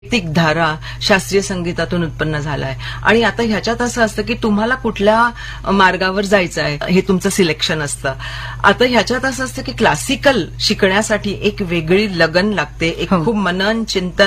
वैयक्तिक धारा शास्त्रीय संगीतातून उत्पन्न झालाय. आणि आता ह्याच्यात असं असतं की तुम्हाला कुठल्या मार्गावर जायचं आहे हे तुमचं सिलेक्शन असतं. आता ह्याच्यात असं असतं की क्लासिकल शिकण्यासाठी एक वेगळी लगन लागते, एक खूप मनन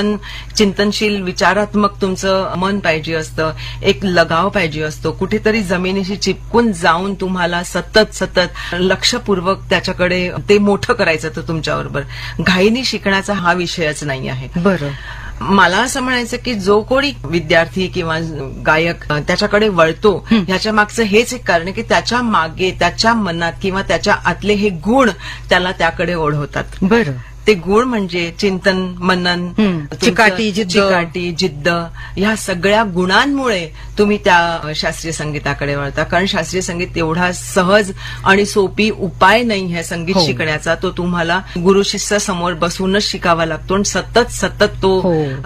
चिंतनशील विचारात्मक तुमचं मन पाहिजे असतं, एक लगाव पाहिजे असतो, कुठेतरी जमिनीशी चिपकून जाऊन तुम्हाला सतत लक्षपूर्वक त्याच्याकडे ते मोठं करायचं तर तुमच्याबरोबर. घाईनी शिकण्याचा हा विषयच नाही आहे. बरं. मला असं म्हणायचं की जो कोणी विद्यार्थी किंवा गायक त्याच्याकडे वळतो ह्याच्या मागचं हेच एक कारण आहे की त्याच्या मागे त्याच्या मनात किंवा त्याच्या आतले हे गुण त्याला त्याकडे ओढवतात. बरं. ते गुण म्हणजे चिंतन, मनन, चिकाटी, जिद्द ह्या सगळ्या गुणांमुळे तुम्ही त्या शास्त्रीय संगीताकडे वळता. कारण शास्त्रीय संगीत एवढा सहज आणि सोपी उपाय नाही आहे संगीत शिकण्याचा. तो तुम्हाला गुरु शिष्य समोर बसूनच शिकावा लागतो आणि सतत तो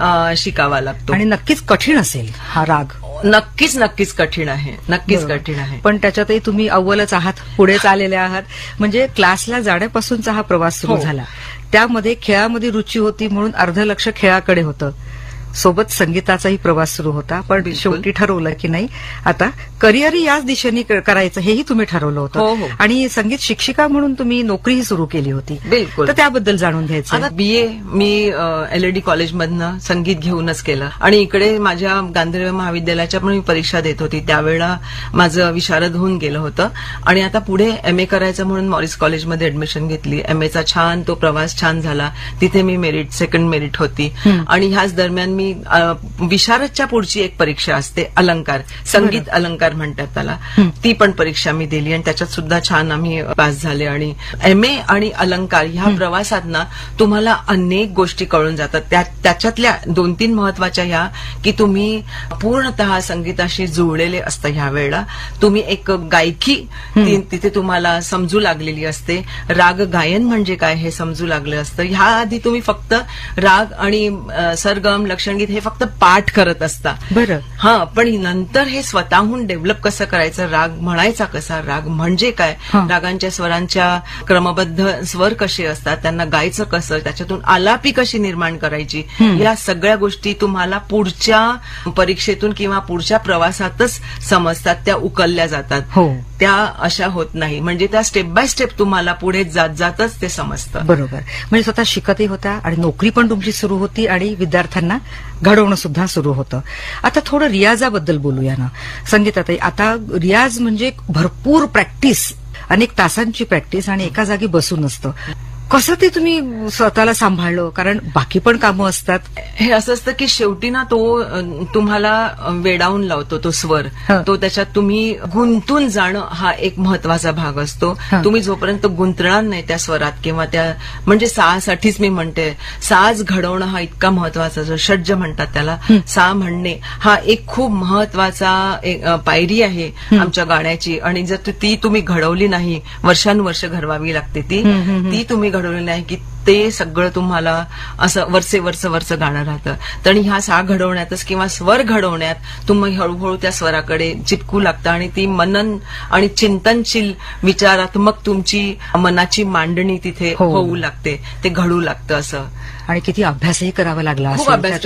शिकावा लागतो. आणि नक्कीच कठीण असेल हा राग. नक्कीच कठीण आहे. नक्कीच कठीण आहे. पण त्याच्यातही तुम्ही अव्वलच आहात, पुढेच आलेले आहात. म्हणजे क्लासला जाण्यापासूनचा हा प्रवास सुरू झाला. त्यामध्ये खेळामध्ये रुची होती म्हणून अर्ध लक्ष खेळाकडे होतं. सोबत संगीताचाही प्रवास सुरू होता. पण शेवटी ठरवलं की नाही आता करिअर याच दिशेने करायचं हेही तुम्ही ठरवलं होतं. आणि संगीत शिक्षिका म्हणून तुम्ही नोकरीही सुरू केली होती. बिलकुल. तर त्याबद्दल जाणून घ्यायचं. आता बीए मी एलएडी कॉलेजमधनं संगीत घेऊनच केलं आणि इकडे माझ्या गांधर्व महाविद्यालयाच्या पण मी परीक्षा देत होती. त्यावेळेला माझं विशारद होऊन गेलं होतं आणि आता पुढे एमए करायचं म्हणून मॉरिस कॉलेजमध्ये ऍडमिशन घेतली. एमएचा छान तो प्रवास छान झाला. तिथे मी सेकंड मेरिट होती. आणि ह्याच दरम्यान मी विशारदच्या पुढची एक परीक्षा असते अलंकार, संगीत अलंकार म्हणतात त्याला, ती पण परीक्षा मी दिली आणि त्याच्यात सुद्धा छान आम्ही पास झाले. आणि एमए आणि अलंकार ह्या प्रवासात ना तुम्हाला अनेक गोष्टी कळून जातात. त्याच्यातल्या 2-3 महत्वाच्या ह्या की तुम्ही पूर्णतः संगीताशी जुळलेले असता. ह्या वेळेला तुम्ही एक गायकी तिथे तुम्हाला समजू लागलेली असते. राग गायन म्हणजे काय हे समजू लागलं असतं. ह्या आधी तुम्ही फक्त राग आणि सरगम लक्षणगीत हे फक्त पाठ करत असता. बरं. पण नंतर हे स्वतःहून डेव्हलप कसं करायचं, राग म्हणायचा कसा, राग म्हणजे काय, रागांच्या स्वरांच्या क्रमबद्ध स्वर कसे असतात, त्यांना गायचं कसं, त्याच्यातून आलापी कशी निर्माण करायची, या सगळ्या गोष्टी तुम्हाला पुढच्या परीक्षेतून किंवा पुढच्या प्रवासातच समजतात, त्या उकलल्या जातात. त्या अशा होत नाही. म्हणजे त्या स्टेप बाय स्टेप तुम्हाला पुढे जातच ते समजतं. बरोबर. म्हणजे स्वतः शिकतही होता आणि नोकरी पण तुमची सुरू होती आणि विद्यार्थ्यांना घडवणं सुद्धा सुरू होतं. आता थोडं रियाजाबद्दल बोलूया ना. संगीतात आता रियाज म्हणजे भरपूर प्रॅक्टिस, अनेक तासांची प्रॅक्टिस आणि एका जागी बसून असतं. कसं ते तुम्ही स्वतःला सांभाळलं, कारण बाकी पण कामं असतात. हे असं असतं की शेवटी ना तो तुम्हाला वेडावून लावतो तो स्वर. तो त्याच्यात तुम्ही गुंतून जाणं हा एक महत्वाचा भाग असतो. तुम्ही जोपर्यंत गुंतणार नाही त्या स्वरात किंवा त्या म्हणजे सासाठीच मी म्हणते, साज घडवणं हा इतका महत्वाचा जो षड्ज म्हणतात त्याला, सा म्हणणे हा एक खूप महत्वाचा पायरी आहे आमच्या गाण्याची. आणि जर ती तुम्ही घडवली नाही, वर्षानुवर्ष घडवावी लागते ती तुम्ही घडवली नाही की ते सगळं तुम्हाला असं वर्ष गाणं राहतं. तर ह्या सा घडवण्यातच किंवा स्वर घडवण्यात तुम्ही हळूहळू त्या स्वराकडे चिपकू लागता आणि ती मनन आणि चिंतनशील विचारात्मक तुमची मनाची मांडणी तिथे होऊ लागते, ते घडू लागतं असं. आणि किती अभ्यासही करावा लागला. खूप अभ्यास.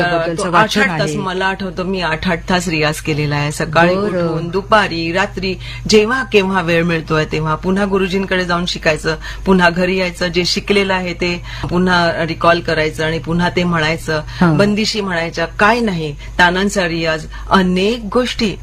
8 तास मला आठवतं मी 8 तास रियाज केलेला आहे. सकाळी उठून दुपारी रात्री जेव्हा केव्हा वेळ मिळतोय तेव्हा पुन्हा गुरुजींकडे जाऊन शिकायचं, पुन्हा घरी यायचं, जे शिकलेलं आहे ते पुन्हा रिकॉल करायचं आणि पुन्हा ते म्हणायचं, बंदिशी म्हणायच्या, काय नाही, तानांचा रियाज, अनेक गोष्टी.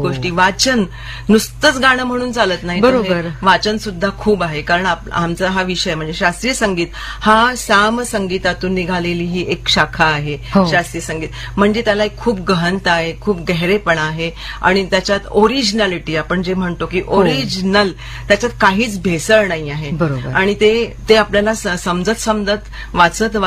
वाचन नुसतंच गाणं म्हणून चालत नाही. बरोबर. वाचन सुद्धा खूप आहे. कारण आमचा हा विषय म्हणजे शास्त्रीय संगीत हा साम संगीतातून निघालेली ही एक शाखा आहे. शास्त्रीय संगीत म्हणजे त्याला एक खूप गहनता आहे, खूप गहरेपणा आहे आणि त्याच्यात ओरिजिनॅलिटी आपण जे म्हणतो की ओरिजिनल, त्याच्यात काहीच भेसळ नाही आहे. आणि ते आपल्याला समजत वाचत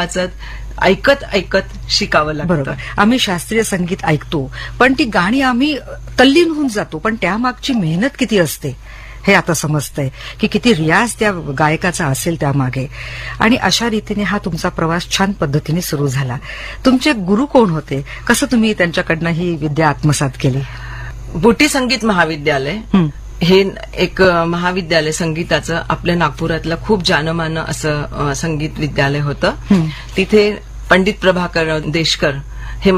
ऐकत शिकावं लागतं. बरोबर. आम्ही शास्त्रीय संगीत ऐकतो पण ती गाणी आम्ही तल्लीन होऊन जातो, पण त्यामागची मेहनत किती असते हे आता समजतंय की किती रियाज त्या गायकाचा असेल त्यामागे. आणि अशा रीतीने हा तुमचा प्रवास छान पद्धतीने सुरू झाला. तुमचे गुरु कोण होते, कसं तुम्ही त्यांच्याकडनं ही विद्या आत्मसात केली? बुटी संगीत महाविद्यालय हे एक महाविद्यालय संगीताचं आपल्या नागपुरातलं खूप जानमानं असं संगीत विद्यालय होतं. तिथे पंडित प्रभाकर देशकर